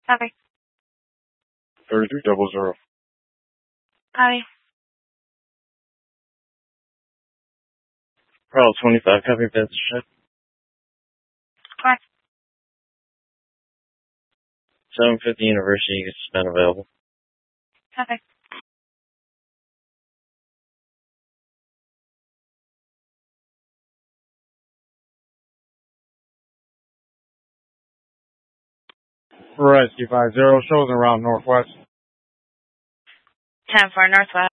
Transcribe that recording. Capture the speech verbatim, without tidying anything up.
Copy. thirty-three double zero. Copy. Route twenty-five, copy, that's check. Correct. seven fifty University, it's been available. Copy. Rescue five zero, shows around northwest. ten four Northwest.